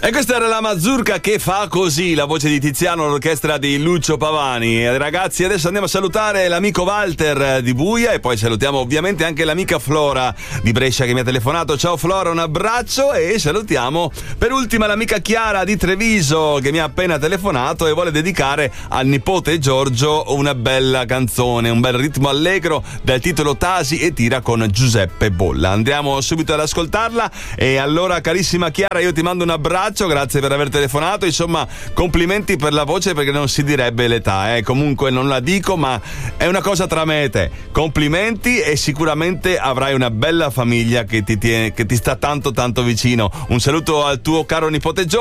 E questa era la Mazurka che fa così, la voce di Tiziano, l'orchestra di Lucio Pavani. Ragazzi, adesso andiamo a salutare l'amico Walter di Buia e poi salutiamo ovviamente anche l'amica Flora di Brescia che mi ha telefonato. Ciao Flora, un abbraccio, e salutiamo per ultima l'amica Chiara di Treviso che mi ha appena telefonato e vuole dedicare al nipote Giorgio una bella canzone, un bel ritmo allegro dal titolo Tasi e tira con Giuseppe Bolla. Andiamo subito ad ascoltarla. E allora, carissima Chiara, io ti mando un abbraccio. Grazie per aver telefonato, insomma complimenti per la voce, perché non si direbbe l'età, comunque non la dico, ma è una cosa tra me e te. Complimenti, e sicuramente avrai una bella famiglia che ti sta tanto tanto vicino. Un saluto al tuo caro nipote Giorgio.